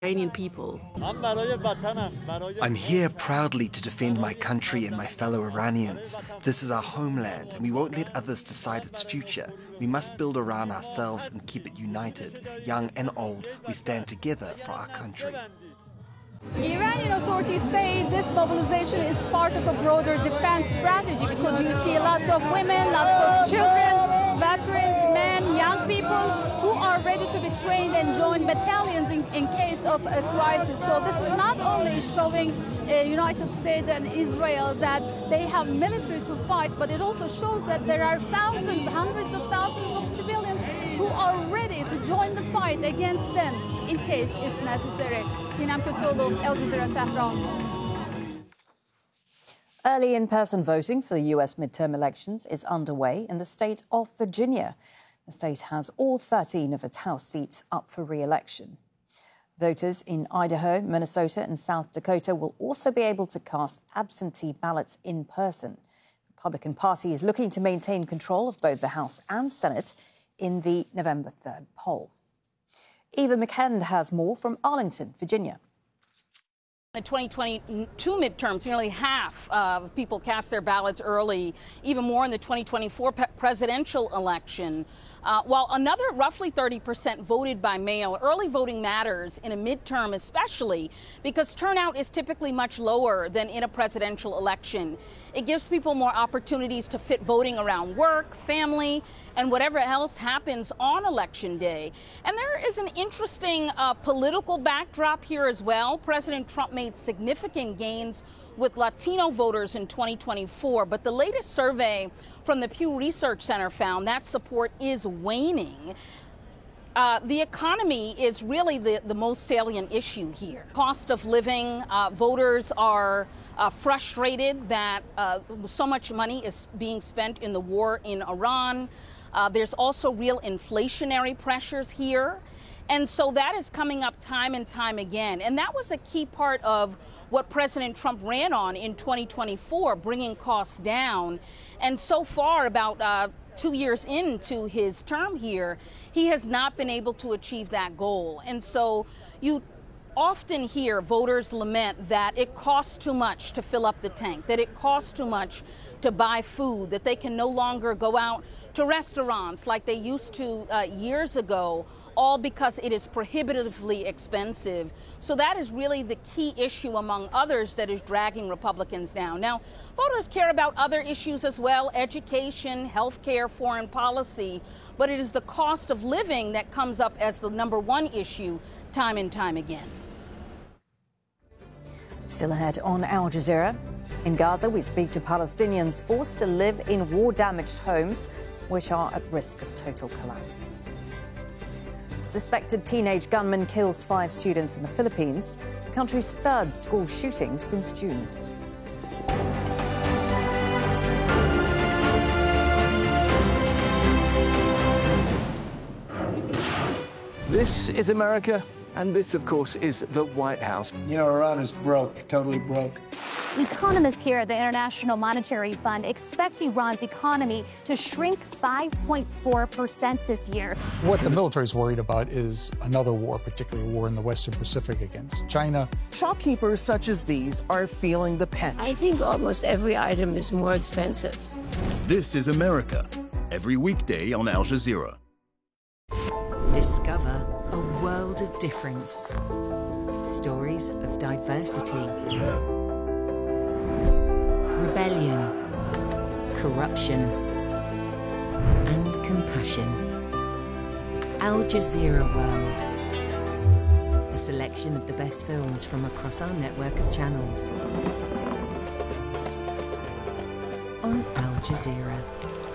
Iranian people. I'm here proudly to defend my country and my fellow Iranians. This is our homeland, and we won't let others decide its future. We must build Iran ourselves and keep it united. Young and old, we stand together for our country. Iranian authorities say this mobilization is part of a broader defense strategy because you see lots of women, lots of children, veterans, men, young people who are ready to be trained and join battalions in case of a crisis. So this is not only showing United States and Israel that they have military to fight, but it also shows that there are thousands, hundreds of thousands of civilians who are ready to join the fight against them in case it's necessary. Sinem Köseoğlu, Al Jazeera, Tehran. Early in-person voting for the US midterm elections is underway in the state of Virginia. The state has all 13 of its House seats up for re-election. Voters in Idaho, Minnesota and South Dakota will also be able to cast absentee ballots in person. The Republican Party is looking to maintain control of both the House and Senate in the November 3rd poll. Eva McKend has more from Arlington, Virginia. The 2022 midterms, nearly half of people cast their ballots early, even more in the 2024 presidential election. While another roughly 30% voted by mail. Early voting matters in a midterm especially because turnout is typically much lower than in a presidential election. It gives people more opportunities to fit voting around work, family, and whatever else happens on Election Day. And there is an interesting political backdrop here as well. President Trump made significant gains with Latino voters in 2024, but the latest survey from the Pew Research Center found that support is waning. The economy is really the most salient issue here. Cost of living, voters are frustrated that so much money is being spent in the war in Iran. There's also real inflationary pressures here. And so that is coming up time and time again. And that was a key part of what President Trump ran on in 2024, bringing costs down. And so far, about 2 years into his term here, he has not been able to achieve that goal. And so you often hear voters lament that it costs too much to fill up the tank, that it costs too much to buy food, that they can no longer go out to restaurants like they used to years ago, all because it is prohibitively expensive. So that is really the key issue, among others, that is dragging Republicans down. Now, voters care about other issues as well: education, health care, foreign policy. But it is the cost of living that comes up as the #1 issue time and time again. Still ahead on Al Jazeera. In Gaza, we speak to Palestinians forced to live in war-damaged homes, which are at risk of total collapse. Suspected teenage gunman kills 5 students in the Philippines, the country's 3rd school shooting since June. This is America, and this, of course, is the White House. You know, Iran is broke, totally broke. Economists here at the International Monetary Fund expect Iran's economy to shrink 5.4% this year. What the military is worried about is another war, particularly a war in the Western Pacific against China. Shopkeepers such as these are feeling the pinch. I think almost every item is more expensive. This is America, every weekday on Al Jazeera. Discover a world of difference. Stories of diversity. Rebellion, corruption, and compassion. Al Jazeera World. A selection of the best films from across our network of channels. On Al Jazeera.